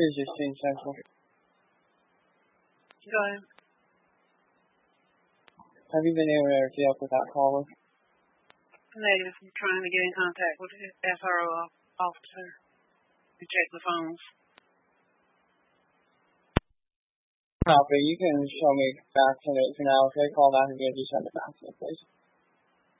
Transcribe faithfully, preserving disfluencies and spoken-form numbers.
Here's your scene central. Go ahead. Have you been able to get up with that caller? Negative. I'm trying to get in contact with the S R O officer and check the phones. Copy. You can show me back to it now. Okay, call back again. Just send it back to me, please.